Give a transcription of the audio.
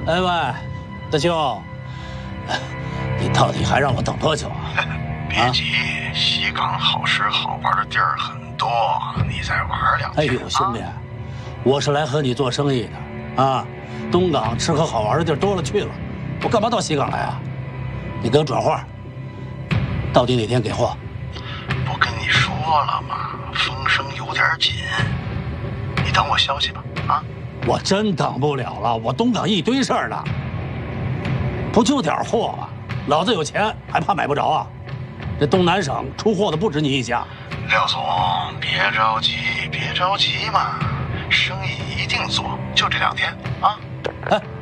哎喂，大兄，你到底还让我等多久啊？ 别急，西港好吃好玩的地儿很多，你再玩两天。 哎呦，兄弟，我是来和你做生意的啊！东港吃喝好玩的地儿多了去了，我干嘛到西港来啊？你给我转话，到底哪天给货？ 不跟你说了吗？风声有点紧，你等我消息吧。啊！ 我真等不了了，我东港一堆事儿呢。不就点货吗？老子有钱，还怕买不着啊？这东南省出货的不止你一家。 廖总，别着急，别着急嘛，生意一定做，就这2天啊。 哎。